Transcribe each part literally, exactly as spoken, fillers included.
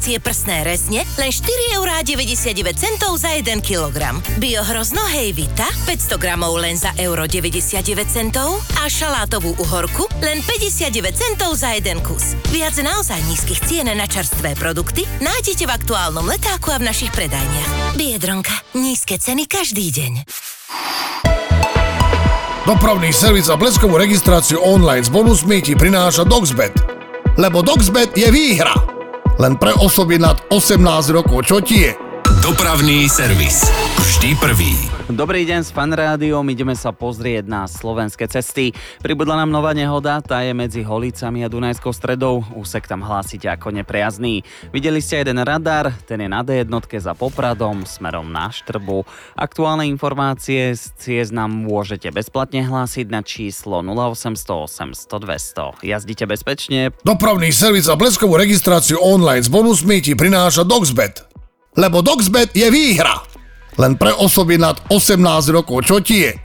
Cie prsné rezne len štyri eurá deväťdesiatdeväť centov za jeden kilogram. Biohrozno Hejvita päťsto gramov len za euro deväťdesiatdeväť centov a šalátovú uhorku len päťdesiatdeväť centov za jeden kus. Viac naozaj nízkych cien na čerstvé produkty nájdete v aktuálnom letáku a v našich predajniach. Biedronka. Nízke ceny každý deň. Dopravný servis a bleskovú registráciu online s bonusmi ti prináša Doxbet. Lebo Doxbet je výhra. Len pre osoby nad osemnásť rokov. Čo ti je? Dopravný servis. Vždy prvý. Dobrý deň s Fan Rádiom, ideme sa pozrieť na slovenské cesty. Pribudla nám nová nehoda, tá je medzi Holicami a Dunajskou Stredou. Úsek tam hlásite ako nepriazný. Videli ste jeden radar, ten je na dé jedna za Popradom, smerom na Štrbu. Aktuálne informácie z ciest nám môžete bezplatne hlásiť na číslo nula osemsto osemsto dvesto. Jazdite bezpečne. Dopravný servis a bleskovú registráciu online s bonusmi ti prináša Doxbet. Lebo Doxbet je výhra. Len pre osoby nad osemnásť rokov. Čo ti je?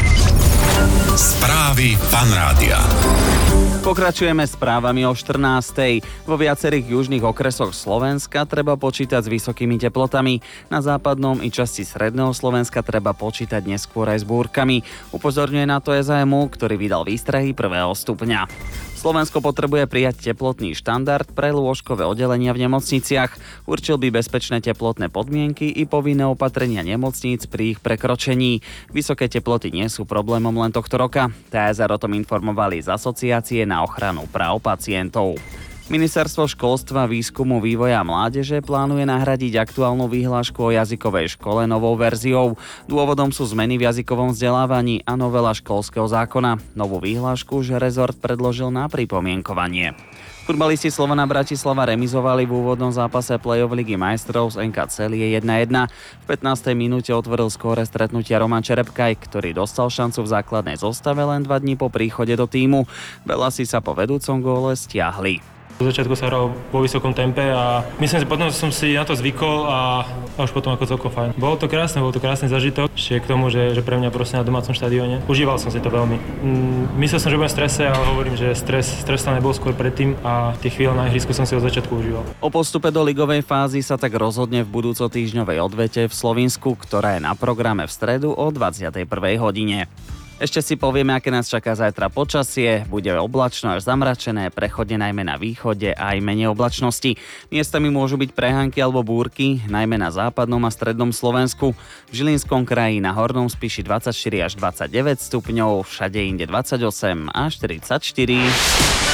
Správy Fan Rádia. Pokračujeme správami o štrnástej. Vo viacerých južných okresoch Slovenska treba počítať s vysokými teplotami. Na západnom i časti stredného Slovenska treba počítať neskôr aj s búrkami. Upozorňuje na to es á em ú, ktorý vydal výstrahy prvého stupňa. Slovensko potrebuje prijať teplotný štandard pre lôžkové oddelenia v nemocniciach. Určil by bezpečné teplotné podmienky i povinné opatrenia nemocníc pri ich prekročení. Vysoké teploty nie sú problémom len tohto roka. té es er o tom informovali z asociácie na ochranu práv pacientov. Ministerstvo školstva, výskumu, vývoja a mládeže plánuje nahradiť aktuálnu vyhlášku o jazykovej škole novou verziou. Dôvodom sú zmeny v jazykovom vzdelávaní a novela školského zákona. Novú vyhlášku už rezort predložil na pripomienkovanie. Futbalisti Slovana Bratislava remizovali v úvodnom zápase play-off Ligy majstrov z en ká Celie jedna jedna. V pätnástej minúte otvoril skóre stretnutia Roman Čerepkaj, ktorý dostal šancu v základnej zostave len dva dni po príchode do tímu. Belasi sa po vedúcom góle stiahli. V začiatku sa hral vo vysokom tempe a myslím, že potom som si na to zvykol a, a už potom ako celkom fajn. Bolo to krásne, bol to krásny zažitok, ešte k tomu, že, že pre mňa proste na domácom štadióne. Užíval som si to veľmi. Mm, myslel som, že budem v strese, ale hovorím, že stres, stres tam nebol skôr predtým a tie chvíle na ihrisku som si od začiatku užíval. O postupe do ligovej fázy sa tak rozhodne v budúco týždňovej odvete v Slovinsku, ktorá je na programe v stredu o dvadsiatej prvej hodine. Ešte si povieme, aké nás čaká zajtra počasie. Bude oblačno až zamračené, prechodne najmä na východe a aj menej oblačnosti. Miestami môžu byť prehánky alebo búrky, najmä na západnom a strednom Slovensku. V Žilinskom kraji na Hornom Spiši dvadsaťštyri až dvadsaťdeväť stupňov, všade inde dvadsaťosem až tridsaťštyri.